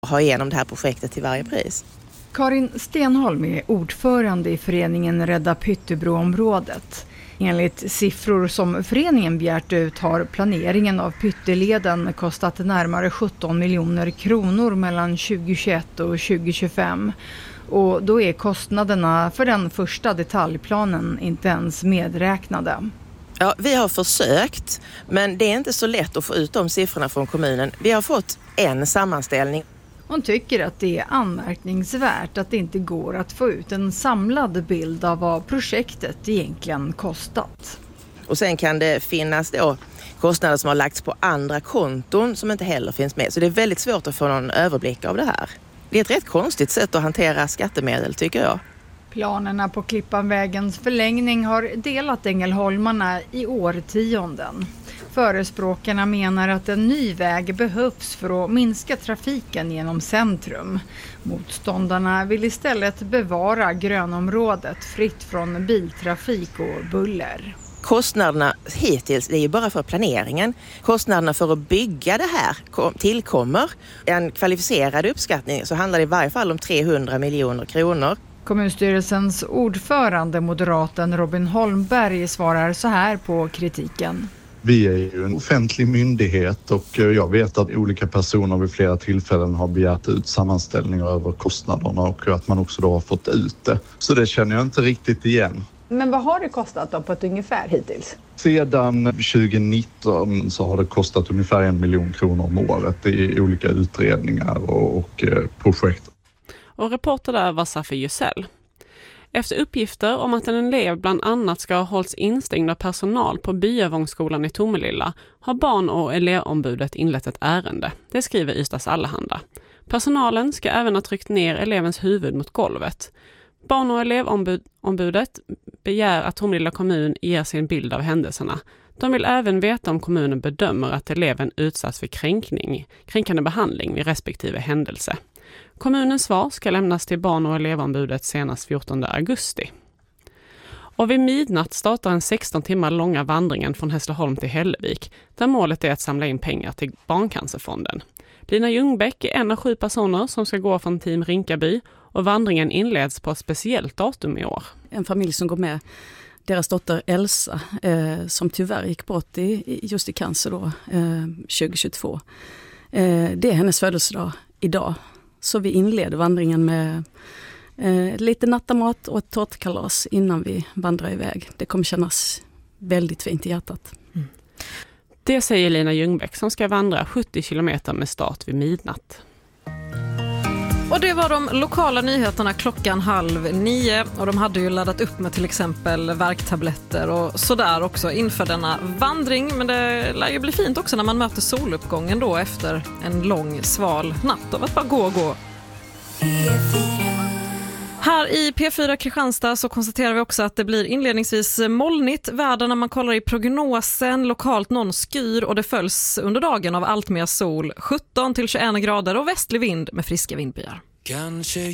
ha igenom det här projektet till varje pris. Karin Stenholm är ordförande i föreningen Rädda Pyttebroområdet. Enligt siffror som föreningen begärt ut har planeringen av Pytteleden kostat närmare 17 miljoner kronor mellan 2021 och 2025. Och då är kostnaderna för den första detaljplanen inte ens medräknade. Ja, vi har försökt, men det är inte så lätt att få ut de siffrorna från kommunen. Vi har fått en sammanställning. Hon tycker att det är anmärkningsvärt att det inte går att få ut en samlad bild av vad projektet egentligen kostat. Och sen kan det finnas då kostnader som har lagts på andra konton som inte heller finns med. Så det är väldigt svårt att få någon överblick av det här. Det är ett rätt konstigt sätt att hantera skattemedel, tycker jag. Planerna på Klippanvägens förlängning har delat ängelholmarna i årtionden. Förespråkarna menar att en ny väg behövs för att minska trafiken genom centrum. Motståndarna vill istället bevara grönområdet fritt från biltrafik och buller. Kostnaderna hittills, det är ju bara för planeringen. Kostnaderna för att bygga det här tillkommer. En kvalificerad uppskattning så handlar det i varje fall om 300 miljoner kronor. Kommunstyrelsens ordförande, moderaten Robin Holmberg, svarar så här på kritiken. Vi är ju en offentlig myndighet och jag vet att olika personer vid flera tillfällen har begärt ut sammanställningar över kostnaderna och att man också då har fått ut det. Så det känner jag inte riktigt igen. Men vad har det kostat då på ett ungefär hittills? Sedan 2019 så har det kostat ungefär 1 miljon kronor om året i olika utredningar och projekt. Och reporter där var Safi Jusell. Efter uppgifter om att en elev bland annat ska ha hållits instängd av personal på Byavångsskolan i Tomelilla har barn- och elevombudet inlett ett ärende. Det skriver Ystads Allehanda. Personalen ska även ha tryckt ner elevens huvud mot golvet. Barn- och elevombudet begär att Tomelilla kommun ger sin bild av händelserna. De vill även veta om kommunen bedömer att eleven utsatts för kränkande behandling vid respektive händelse. Kommunens svar ska lämnas till barn- och elevombudet senast 14 augusti. Och vid midnatt startar en 16 timmar långa vandringen från Hässleholm till Hällevik, där målet är att samla in pengar till Barncancerfonden. Lina Ljungbäck är en av 7 personer som ska gå från Team Rinkaby och vandringen inleds på ett speciellt datum i år. En familj som går med deras dotter Elsa som tyvärr gick bort just i cancer då, 2022. Det är hennes födelsedag idag. Så vi inleder vandringen med lite nattamat och ett tårtkalas innan vi vandrar iväg. Det kommer kännas väldigt fint i hjärtat. Mm. Det säger Lina Ljungbäck som ska vandra 70 kilometer med start vid midnatt. Och det var de lokala nyheterna 8:30 och de hade ju laddat upp med till exempel värktabletter och sådär också inför denna vandring. Men det lär ju bli fint också när man möter soluppgången då efter en lång sval natt av att bara gå. Här i P4 Kristianstad så konstaterar vi också att det blir inledningsvis molnigt väder när man kollar i prognosen, lokalt någon skyr och det följs under dagen av allt mer sol, 17 till 21 grader och västlig vind med friska vindbyar.